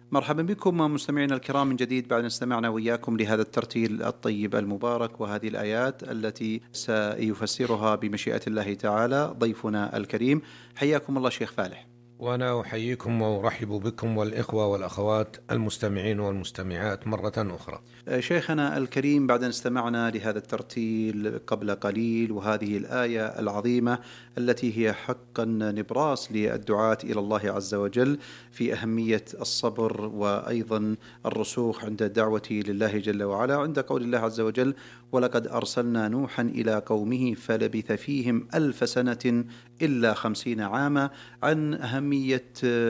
مرحبا بكم مستمعينا الكرام من جديد بعد أن استمعنا وإياكم لهذا الترتيل الطيب المبارك وهذه الآيات التي سيفسرها بمشيئة الله تعالى ضيفنا الكريم. حياكم الله شيخ فالح. وأنا أحييكم وأرحب بكم والإخوة والأخوات المستمعين والمستمعات مرة أخرى. شيخنا الكريم، بعد أن استمعنا لهذا الترتيل قبل قليل وهذه الآية العظيمة التي هي حقا نبراس للدعاة إلى الله عز وجل في أهمية الصبر وأيضا الرسوخ عند الدعوة لله جل وعلا، عند قول الله عز وجل: ولقد أرسلنا نوحا إلى قومه فلبث فيهم 1000 سنة إلا 50 عاما، عن أهمية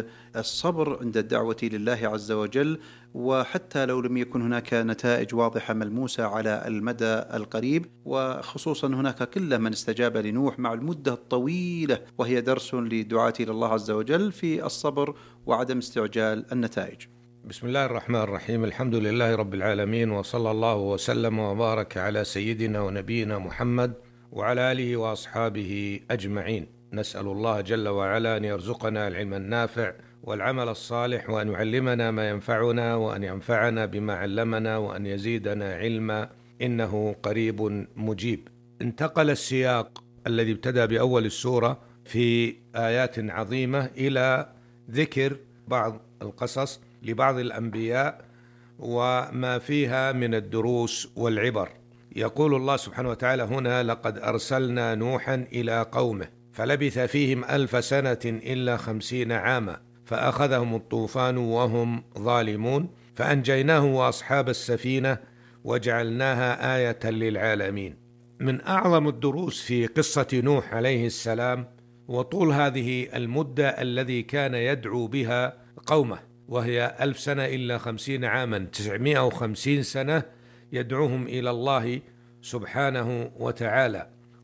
الصبر عند الدعوة لله عز وجل، وحتى لو لم يكن هناك نتائج واضحة ملموسة على المدى القريب، وخصوصا هناك قلة من استجاب لنوح مع المدة الطويلة، وهي درس للدعاة إلى الله عز وجل في الصبر وعدم استعجال النتائج. بسم الله الرحمن الرحيم. الحمد لله رب العالمين، وصلى الله وسلم وبارك على سيدنا ونبينا محمد وعلى آله وأصحابه أجمعين. نسأل الله جل وعلا أن يرزقنا العلم النافع والعمل الصالح، وأن يعلمنا ما ينفعنا، وأن ينفعنا بما علمنا، وأن يزيدنا علما، إنه قريب مجيب. انتقل السياق الذي ابتدأ بأول السورة في آيات عظيمة إلى ذكر بعض القصص لبعض الأنبياء وما فيها من الدروس والعبر. يقول الله سبحانه وتعالى هنا: لقد أرسلنا نوحا إلى قومه فلبث فيهم 1000 سنة إلا 50 عاما فأخذهم الطوفان وهم ظالمون فأنجيناه وأصحاب السفينة وجعلناها آية للعالمين. من أعظم الدروس في قصة نوح عليه السلام وطول هذه المدة الذي كان يدعو بها قومه، وهي 1000 سنة إلا 50 عاما، 950 سنة يدعوهم إلى الله سبحانه وتعالى.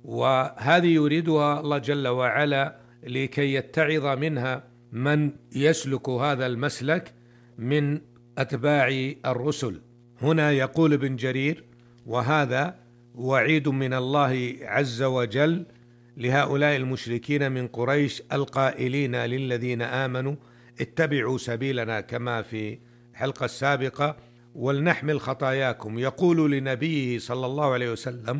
وهذه يريدها الله جل وعلا لكي يتعظ منها من يسلك هذا المسلك من أتباع الرسل. هنا يقول ابن جرير: وهذا وعيد من الله عز وجل لهؤلاء المشركين من قريش القائلين للذين آمنوا اتبعوا سبيلنا، كما في الحلقة السابقة، ولنحمل خطاياكم. يقول لنبيه صلى الله عليه وسلم: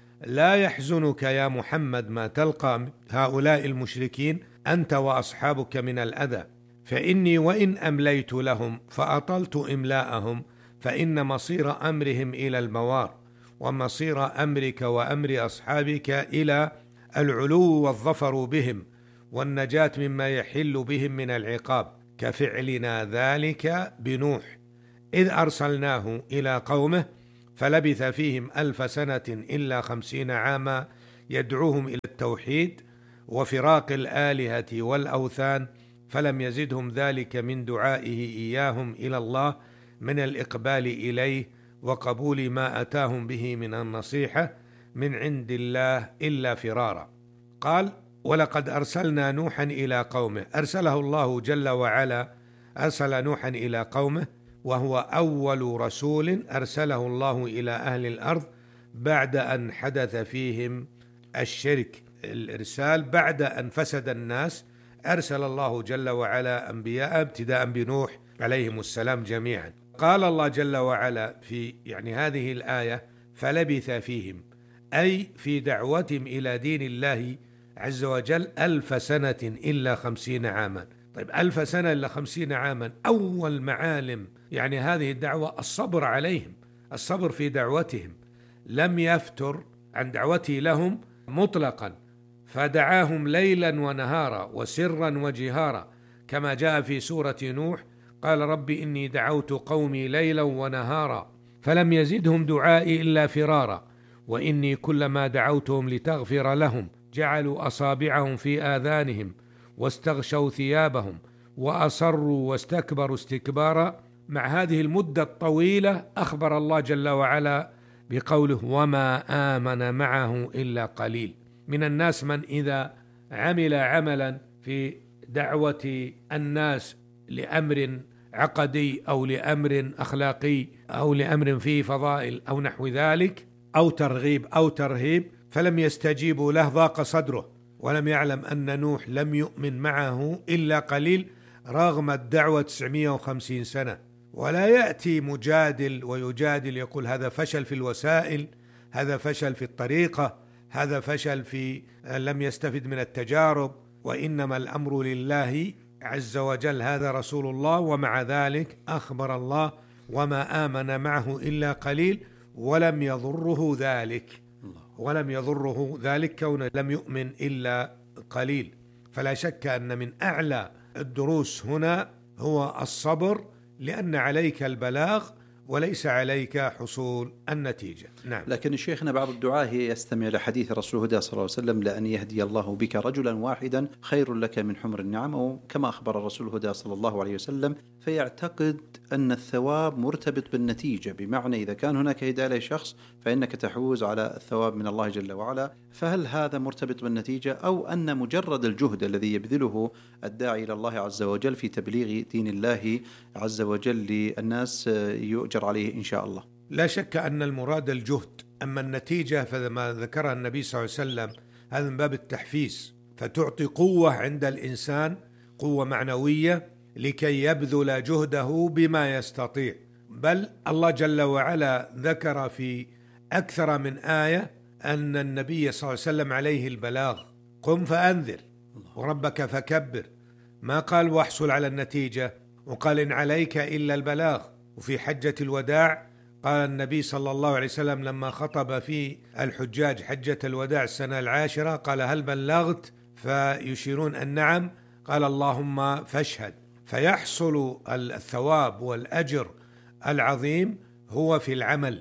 لا يحزنك يا محمد ما تلقى هؤلاء المشركين أنت وأصحابك من الأذى، فإني وإن أمليت لهم فأطلت إملاءهم فإن مصير أمرهم إلى الموار، ومصير أمرك وأمر أصحابك إلى العلو والظفر بهم والنجاة مما يحل بهم من العقاب، كفعلنا ذلك بنوح إذ أرسلناه إلى قومه فلبث فيهم 1000 سنة إلا 50 عاما يدعوهم إلى التوحيد وفراق الآلهة والأوثان، فلم يزدهم ذلك من دعائه إياهم إلى الله من الإقبال إليه وقبول ما أتاهم به من النصيحة من عند الله إلا فرارا. قال: ولقد أرسلنا نوحا إلى قومه. أرسله الله جل وعلا، أرسل نوحا إلى قومه، وهو أول رسول أرسله الله إلى أهل الأرض بعد أن حدث فيهم الشرك. الإرسال بعد أن فسد الناس، أرسل الله جل وعلا أنبياء ابتداء بنوح عليهم السلام جميعا. قال الله جل وعلا في هذه الآية: فلبث فيهم، أي في دعوتهم إلى دين الله عز وجل 1000 سنة إلا 50 عاما. طيب 1000 سنة إلا 50 عاما، أول معالم هذه الدعوة الصبر عليهم، الصبر في دعوتهم، لم يفتر عن دعوته لهم مطلقا، فدعاهم ليلا ونهارا وسرا وجهارا، كما جاء في سورة نوح: قال رب إني دعوت قومي ليلا ونهارا فلم يزدهم دعائي إلا فرارا، وإني كلما دعوتهم لتغفر لهم جعلوا أصابعهم في آذانهم واستغشوا ثيابهم وأصروا واستكبروا استكبارا. مع هذه المدة الطويلة أخبر الله جل وعلا بقوله: وما آمن معه إلا قليل. من الناس من إذا عمل عملا في دعوة الناس لأمر عقدي أو لأمر أخلاقي أو لأمر فيه فضائل أو نحو ذلك، أو ترغيب أو ترهيب، فلم يستجيبوا له ضاق صدره، ولم يعلم أن نوح لم يؤمن معه إلا قليل، رغم الدعوة 950 سنة. ولا يأتي مجادل ويجادل يقول هذا فشل في الوسائل، هذا فشل في الطريقة، هذا فشل في لم يستفد من التجارب، وإنما الأمر لله عز وجل. هذا رسول الله، ومع ذلك أخبر الله وما آمن معه إلا قليل، ولم يضره ذلك كون لم يؤمن إلا قليل. فلا شك أن من أعلى الدروس هنا هو الصبر، لأن عليك البلاغ وليس عليك حصول النتيجة. نعم. لكن شيخنا بعض الدعاة يستمع لحديث رسول الهدى صلى الله عليه وسلم: لأن يهدي الله بك رجلا واحدا خير لك من حمر النعم، أو كما أخبر رسول الهدى صلى الله عليه وسلم، فيعتقد أن الثواب مرتبط بالنتيجة، بمعنى إذا كان هناك هداية لشخص فإنك تحوز على الثواب من الله جل وعلا. فهل هذا مرتبط بالنتيجة، أو أن مجرد الجهد الذي يبذله الداعي إلى الله عز وجل في تبليغ دين الله عز وجل للناس يؤجر عليه إن شاء الله؟ لا شك أن المراد الجهد، أما النتيجة فما ذكرها النبي صلى الله عليه وسلم هذا من باب التحفيز، فتعطي قوة عند الإنسان، قوة معنوية لكي يبذل جهده بما يستطيع. بل الله جل وعلا ذكر في أكثر من آية أن النبي صلى الله عليه وسلم عليه البلاغ: قم فأنذر وربك فكبر. ما قال واحصل على النتيجة، وقال إن عليك إلا البلاغ. وفي حجة الوداع قال النبي صلى الله عليه وسلم لما خطب في الحجاج حجة الوداع السنة 10 قال: هل بلغت؟ فيشيرون أن نعم. قال: اللهم فاشهد. فيحصل الثواب والأجر العظيم هو في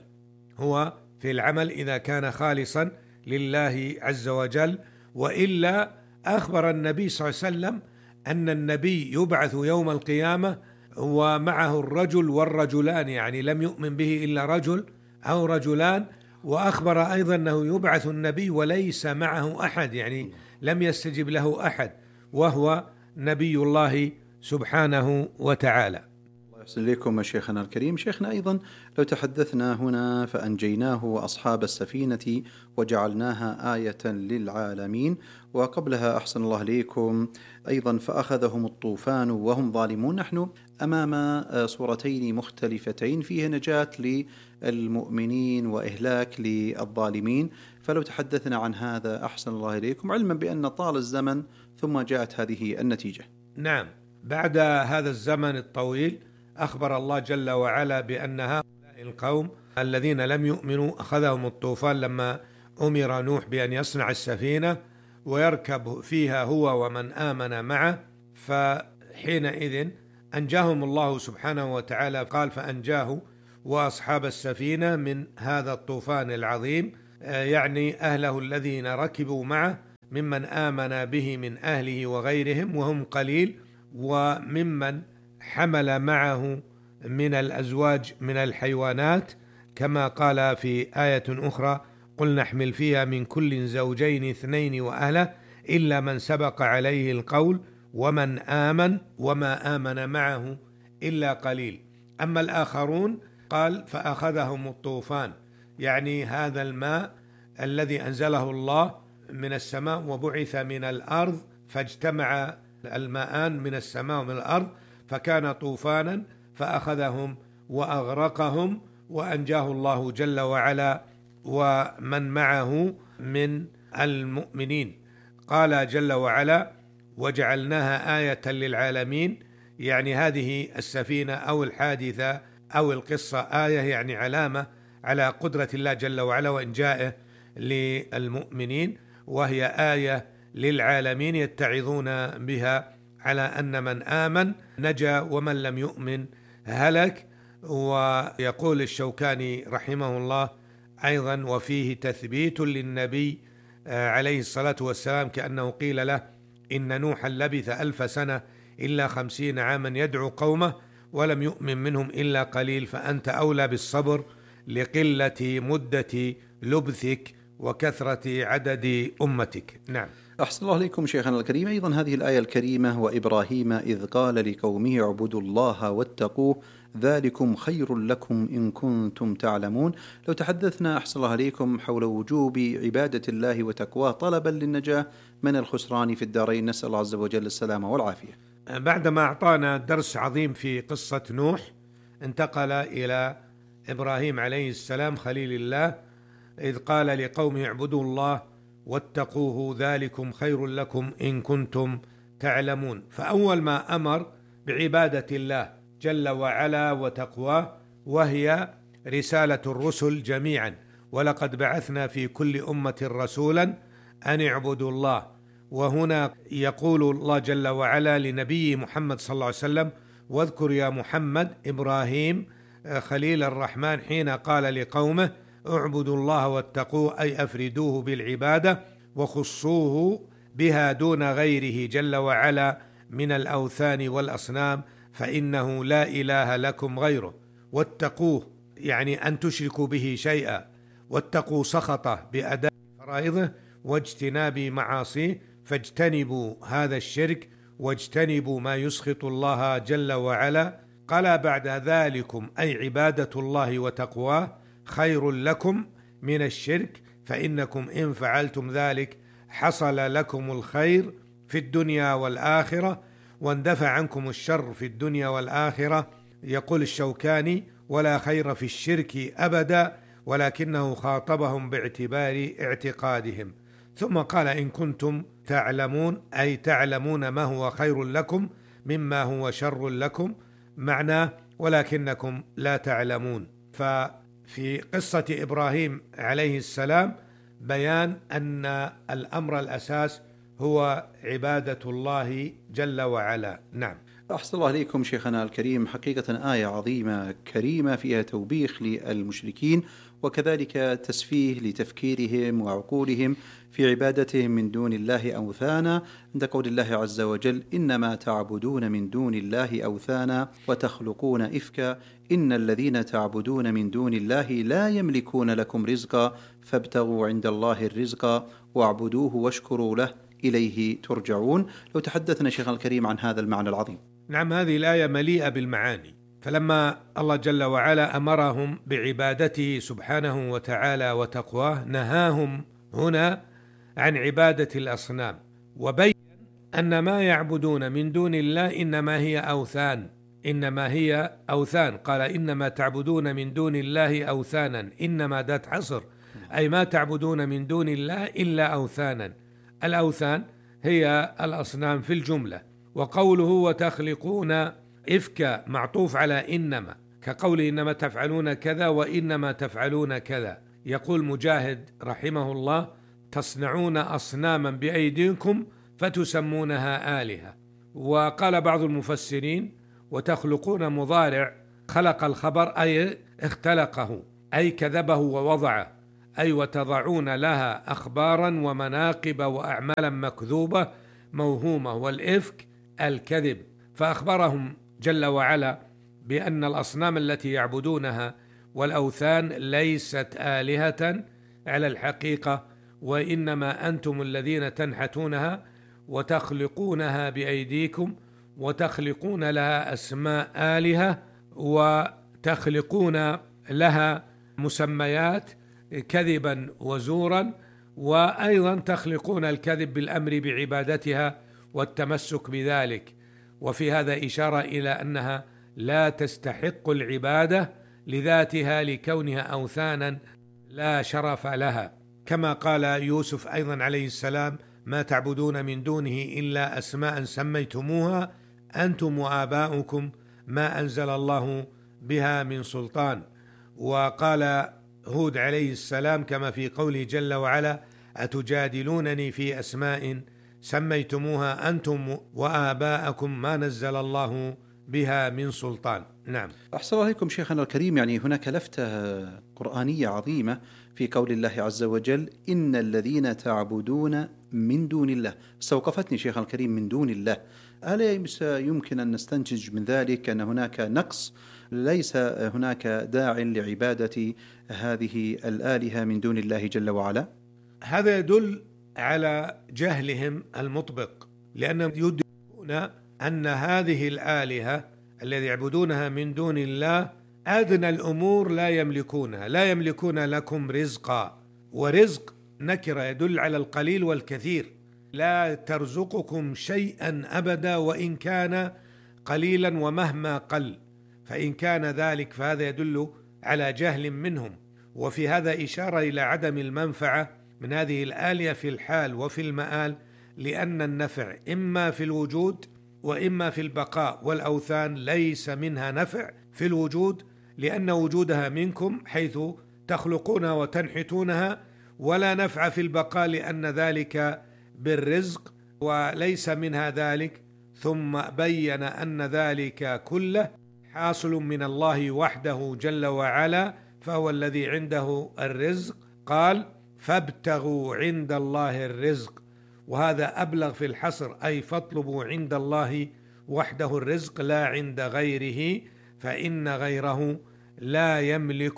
العمل إذا كان خالصا لله عز وجل. وإلا أخبر النبي صلى الله عليه وسلم أن النبي يبعث يوم القيامة ومعه الرجل والرجلان، يعني لم يؤمن به إلا رجل أو رجلان. وأخبر أيضا أنه يبعث النبي وليس معه أحد، يعني لم يستجب له أحد، وهو نبي الله سبحانه وتعالى. الله يحسن إليكم شيخنا الكريم. شيخنا أيضا لو تحدثنا هنا: فأنجيناه وأصحاب السفينة وجعلناها آية للعالمين. وقبلها أحسن الله إليكم أيضا: فأخذهم الطوفان وهم ظالمون. نحن أمام صورتين مختلفتين، فيها نجاة للمؤمنين وإهلاك للظالمين. فلو تحدثنا عن هذا أحسن الله إليكم، علما بأن طال الزمن ثم جاءت هذه النتيجة. نعم، بعد هذا الزمن الطويل أخبر الله جل وعلا بأن هؤلاء القوم الذين لم يؤمنوا أخذهم الطوفان لما أمر نوح بأن يصنع السفينة ويركب فيها هو ومن آمن معه. فحينئذ أنجاهم الله سبحانه وتعالى، قال: فأنجاه وأصحاب السفينة من هذا الطوفان العظيم، يعني أهله الذين ركبوا معه ممن آمن به من أهله وغيرهم وهم قليل، وممن حمل معه من الأزواج من الحيوانات، كما قال في آية أخرى: قل نحمل فيها من كل زوجين 2 وأهله إلا من سبق عليه القول ومن آمن وما آمن معه إلا قليل. أما الآخرون قال: فأخذهم الطوفان، يعني هذا الماء الذي أنزله الله من السماء وبعث من الأرض، فاجتمع الماءان من السماء ومن الأرض فكان طوفانا، فأخذهم وأغرقهم وأنجاه الله جل وعلا ومن معه من المؤمنين. قال جل وعلا: وجعلناها آية للعالمين، يعني هذه السفينة أو الحادثة أو القصة آية، يعني علامة على قدرة الله جل وعلا وإنجائه للمؤمنين، وهي آية للعالمين يتعظون بها على أن من آمن نجا ومن لم يؤمن هلك. ويقول الشوكاني رحمه الله أيضا: وفيه تثبيت للنبي عليه الصلاة والسلام، كأنه قيل له: إن نوحا لبث 1000 سنة إلا 50 عاما يدعو قومه ولم يؤمن منهم إلا قليل، فأنت أولى بالصبر لقلة مدة لبثك وكثرة عدد أمتك. نعم. أحسن الله عليكم شيخنا الكريم. أيضا هذه الآية الكريمة: وإبراهيم إذ قال لقومه اعبدوا الله واتقوه ذلكم خير لكم إن كنتم تعلمون. لو تحدثنا أحسن الله عليكم حول وجوب عبادة الله وتقواه طلبا للنجاة من الخسران في الدارين، نسأل الله عز وجل السلامة والعافية. بعدما أعطانا درس عظيم في قصة نوح، انتقل إلى إبراهيم عليه السلام خليل الله، إذ قال لقومه اعبدوا الله واتقوه ذلكم خير لكم إن كنتم تعلمون. فأول ما أمر بعبادة الله جل وعلا وتقواه، وهي رسالة الرسل جميعا: ولقد بعثنا في كل أمة رسولا أن اعبدوا الله. وهنا يقول الله جل وعلا لنبي محمد صلى الله عليه وسلم: واذكر يا محمد إبراهيم خليل الرحمن حين قال لقومه اعبدوا الله واتقوه، أي أفردوه بالعبادة وخصوه بها دون غيره جل وعلا من الأوثان والأصنام، فإنه لا إله لكم غيره. واتقوه يعني أن تشركوا به شيئا، واتقوا سخطه بأداء فرائضه واجتناب معاصيه، فاجتنبوا هذا الشرك واجتنبوا ما يسخط الله جل وعلا. قال بعد ذلكم أي عبادة الله وتقواه خير لكم من الشرك، فإنكم إن فعلتم ذلك حصل لكم الخير في الدنيا والآخرة، واندفع عنكم الشر في الدنيا والآخرة. يقول الشوكاني: ولا خير في الشرك أبدا، ولكنه خاطبهم باعتبار اعتقادهم. ثم قال: إن كنتم تعلمون، أي تعلمون ما هو خير لكم مما هو شر لكم، معناه ولكنكم لا تعلمون. ففي قصة إبراهيم عليه السلام بيان أن الأمر الأساس هو عبادة الله جل وعلا. نعم. أحسن الله عليكم شيخنا الكريم، حقيقة آية عظيمة كريمة فيها توبيخ للمشركين، وكذلك تسفيه لتفكيرهم وعقولهم في عبادتهم من دون الله أوثانا، عند قول الله عز وجل: إنما تعبدون من دون الله أوثانا وتخلقون إفكا إن الذين تعبدون من دون الله لا يملكون لكم رزقا فابتغوا عند الله الرزق واعبدوه واشكروا له إليه ترجعون. لو تحدثنا شيخنا الكريم عن هذا المعنى العظيم. نعم، هذه الآية مليئة بالمعاني. فلما الله جل وعلا أمرهم بعبادته سبحانه وتعالى وتقواه، نهاهم هنا عن عبادة الأصنام، وبين أن ما يعبدون من دون الله إنما هي أوثان. قال: إنما تعبدون من دون الله أوثانا، إنما ذات حصر، أي ما تعبدون من دون الله إلا أوثانا. الأوثان هي الأصنام في الجملة. وقوله وتخلقون إفكا معطوف على إنما، كقول إنما تفعلون كذا وإنما تفعلون كذا. يقول مجاهد رحمه الله: تصنعون أصناما بأيديكم فتسمونها آلهة. وقال بعض المفسرين: وتخلقون مضارع خلق الخبر، أي اختلقه، أي كذبه ووضعه، أي وتضعون لها أخبارا ومناقب وأعمالا مكذوبة موهومة، والإفك الكذب. فأخبرهم جل وعلا بأن الأصنام التي يعبدونها والأوثان ليست آلهة على الحقيقة، وإنما أنتم الذين تنحتونها وتخلقونها بأيديكم، وتخلقون لها أسماء آلهة، وتخلقون لها مسميات كذبا وزورا، وأيضا تخلقون الكذب بالأمر بعبادتها والتمسك بذلك. وفي هذا إشارة إلى أنها لا تستحق العبادة لذاتها لكونها أوثانا لا شرف لها، كما قال يوسف أيضا عليه السلام: ما تعبدون من دونه إلا أسماء سميتموها أنتم وآباؤكم ما أنزل الله بها من سلطان. وقال هود عليه السلام كما في قوله جل وعلا: أتجادلونني في أسماء سميتموها أنتم وآباءكم ما نزل الله بها من سلطان. نعم. أحسن الله عليكم شيخنا الكريم، يعني هناك لفتة قرآنية عظيمة في قول الله عز وجل: إن الذين تعبدون من دون الله. استوقفتني شيخنا الكريم من دون الله. هل يمكن أن نستنتج من ذلك أن هناك نقص، ليس هناك داع لعبادة هذه الآلهة من دون الله جل وعلا؟ هذا يدل على جهلهم المطبق، لأنهم يدركون أن هذه الآلهة الذي يعبدونها من دون الله أدنى الأمور لا يملكونها، لا يملكون لكم رزقا. ورزق نكرة يدل على القليل والكثير، لا ترزقكم شيئا أبدا وإن كان قليلا ومهما قل، فإن كان ذلك فهذا يدل على جهل منهم. وفي هذا إشارة إلى عدم المنفعة من هذه الآلية في الحال وفي المآل، لأن النفع إما في الوجود وإما في البقاء، والأوثان ليس منها نفع في الوجود لأن وجودها منكم حيث تخلقونها وتنحتونها، ولا نفع في البقاء لأن ذلك بالرزق وليس منها ذلك. ثم بين أن ذلك كله حاصل من الله وحده جل وعلا، فهو الذي عنده الرزق. قال فابتغوا عند الله الرزق، وهذا أبلغ في الحصر، أي فاطلبوا عند الله وحده الرزق لا عند غيره، فإن غيره لا يملك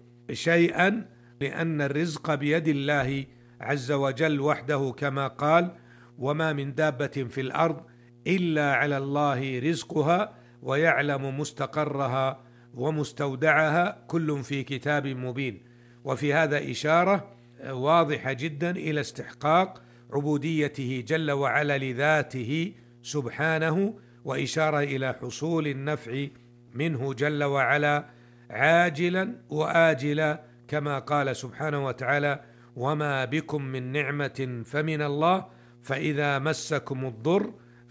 شيئا، لأن الرزق بيد الله عز وجل وحده، كما قال وما من دابة في الأرض إلا على الله رزقها ويعلم مستقرها ومستودعها كل في كتاب مبين. وفي هذا إشارة واضحة جدا إلى استحقاق عبوديته جل وعلا لذاته سبحانه، وإشارة إلى حصول النفع منه جل وعلا عاجلا وآجلا، كما قال سبحانه وتعالى وما بكم من نعمة فمن الله فإذا مسكم الضر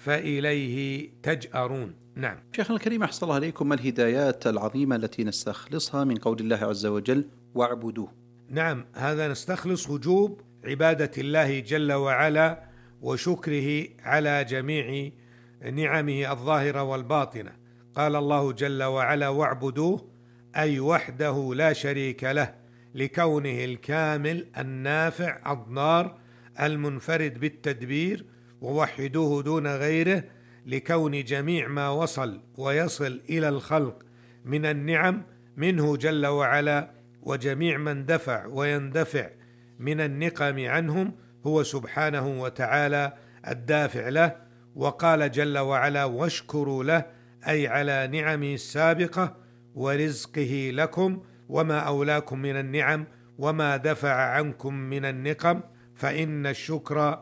فإليه تجأرون. نعم. شيخنا الكريم أحسن الله عليكم، ما الهدايات العظيمة التي نستخلصها من قول الله عز وجل واعبدوه؟ نعم، هذا نستخلص وجوب عبادة الله جل وعلا وشكره على جميع نعمه الظاهرة والباطنة. قال الله جل وعلا واعبدوه، أي وحده لا شريك له، لكونه الكامل النافع الضار المنفرد بالتدبير، ووحدوه دون غيره، لكون جميع ما وصل ويصل إلى الخلق من النعم منه جل وعلا، وجميع من دفع ويندفع من النقم عنهم هو سبحانه وتعالى الدافع له. وقال جل وعلا واشكروا له، أي على نعمه السابقة ورزقه لكم وما أولاكم من النعم وما دفع عنكم من النقم، فإن الشكر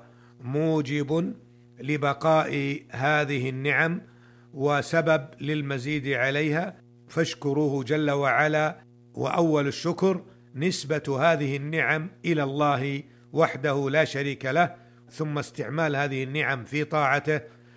موجب لبقاء هذه النعم وسبب للمزيد عليها، فاشكروه جل وعلا. وأول الشكر نسبة هذه النعم إلى الله وحده لا شريك له، ثم استعمال هذه النعم في طاعته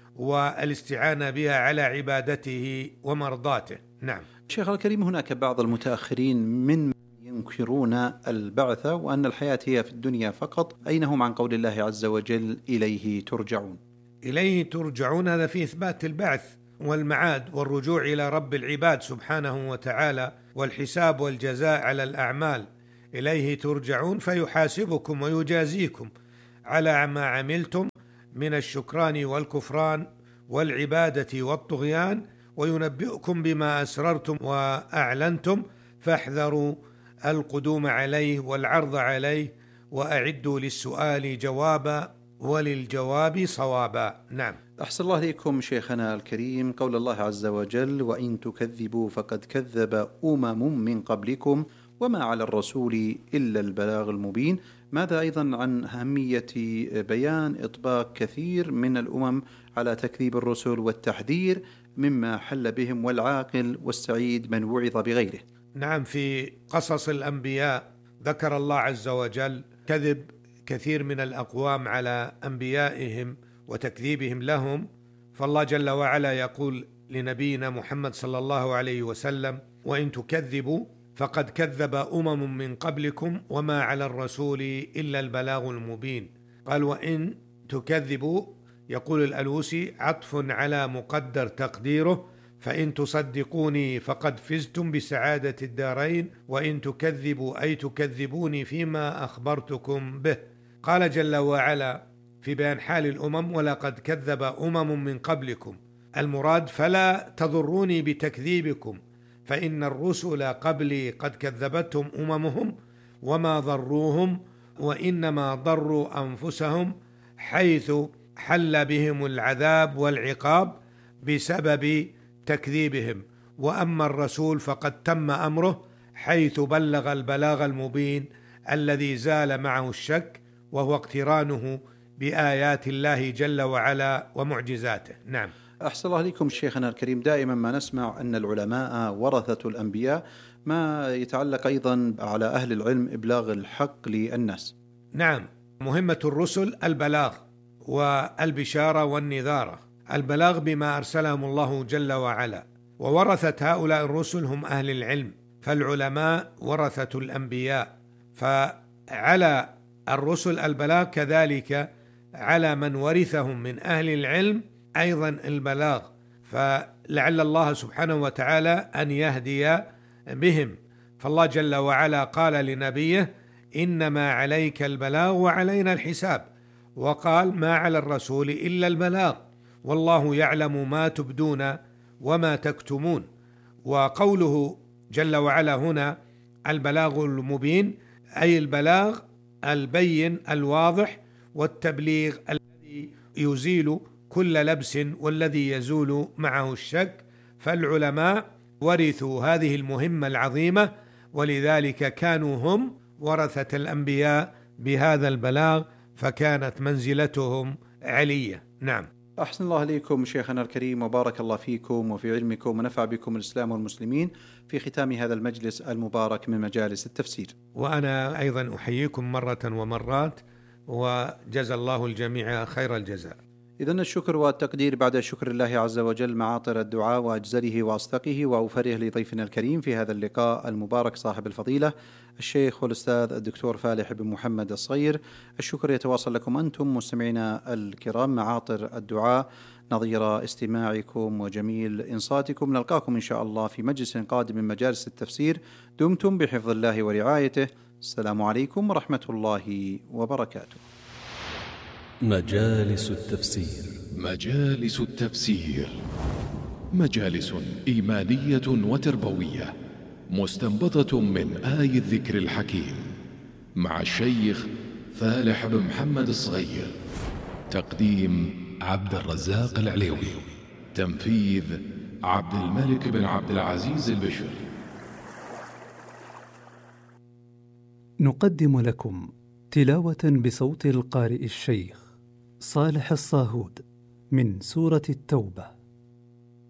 والاستعانة بها على عبادته ومرضاته. نعم. شيخ الكريم، هناك بعض المتأخرين من ينكرون البعث وأن الحياة هي في الدنيا فقط، أين هم عن قول الله عز وجل إليه ترجعون؟ إليه ترجعون، هذا في إثبات البعث والمعاد والرجوع إلى رب العباد سبحانه وتعالى، والحساب والجزاء على الأعمال. إليه ترجعون فيحاسبكم ويجازيكم على ما عملتم من الشكران والكفران والعبادة والطغيان، وينبئكم بما أسررتم وأعلنتم، فاحذروا القدوم عليه والعرض عليه، وأعدوا للسؤال جوابا وللجواب صوابا. نعم. أحسن الله عليكم شيخنا الكريم، قول الله عز وجل وإن تكذبوا فقد كذب أمم من قبلكم وما على الرسول إلا البلاغ المبين، ماذا أيضا عن أهمية بيان إطباق كثير من الأمم على تكذيب الرسل والتحذير مما حل بهم، والعاقل والسعيد من وعظ بغيره؟ نعم، في قصص الأنبياء ذكر الله عز وجل كذب كثير من الأقوام على أنبيائهم وتكذيبهم لهم، فالله جل وعلا يقول لنبينا محمد صلى الله عليه وسلم وإن تكذبوا فقد كذب أمم من قبلكم وما على الرسول إلا البلاغ المبين. قال وإن تكذبوا، يقول الألوسي عطف على مقدر تقديره، فإن تصدقوني فقد فزتم بسعادة الدارين، وإن تكذبوا أي تكذبوني فيما أخبرتكم به. قال جل وعلا في بيان حال الأمم ولقد كذب أمم من قبلكم، المراد فلا تضروني بتكذيبكم، فإن الرسل قبلي قد كذبتهم أممهم وما ضروهم، وإنما ضروا أنفسهم حيث حل بهم العذاب والعقاب بسبب تكذيبهم. وأما الرسول فقد تم أمره حيث بلغ البلاغ المبين الذي زال معه الشك، وهو اقترانه بآيات الله جل وعلا ومعجزاته. نعم. أحسن الله عليكم شيخنا الكريم، دائما ما نسمع أن العلماء ورثة الأنبياء، ما يتعلق أيضا على أهل العلم إبلاغ الحق للناس. نعم، مهمة الرسل البلاغ والبشارة والنذارة، البلاغ بما أرسلهم الله جل وعلا، وورثة هؤلاء الرسل هم أهل العلم، فالعلماء ورثة الأنبياء، فعلى الرسل البلاغ، كذلك على من ورثهم من أهل العلم أيضا البلاغ، فلعل الله سبحانه وتعالى أن يهدي بهم. فالله جل وعلا قال لنبيه: إنما عليك البلاغ وعلينا الحساب، وقال: ما على الرسول إلا البلاغ والله يعلم ما تبدون وما تكتمون. وقوله جل وعلا هنا البلاغ المبين، أي البلاغ البين الواضح، والتبليغ الذي يزيل كل لبس والذي يزول معه الشك. فالعلماء ورثوا هذه المهمة العظيمة، ولذلك كانوا هم ورثة الأنبياء بهذا البلاغ، فكانت منزلتهم علية. نعم. أحسن الله عليكم شيخنا الكريم، وبارك الله فيكم وفي علمكم، ونفع بكم الإسلام والمسلمين في ختام هذا المجلس المبارك من مجالس التفسير. وأنا أيضا أحييكم مرة ومرات، وجزى الله الجميع خير الجزاء. إذن الشكر والتقدير بعد شكر الله عز وجل، معاطر الدعاء وأجزله وأصدقه وأوفره لضيفنا الكريم في هذا اللقاء المبارك صاحب الفضيلة الشيخ والأستاذ الدكتور فالح بن محمد الصغير. الشكر يتواصل لكم أنتم مستمعينا الكرام، معاطر الدعاء نظير استماعكم وجميل إنصاتكم. نلقاكم إن شاء الله في مجلس قادم من مجالس التفسير. دمتم بحفظ الله ورعايته. السلام عليكم ورحمة الله وبركاته. مجالس التفسير. مجالس التفسير مجالس إيمانية وتربوية مستنبطة من آي الذكر الحكيم، مع الشيخ فالح بن محمد الصغير. تقديم عبد الرزاق العليوي. تنفيذ عبد الملك بن عبد العزيز البشر. نقدم لكم تلاوة بصوت القارئ الشيخ صالح الصاهود من سورة التوبة.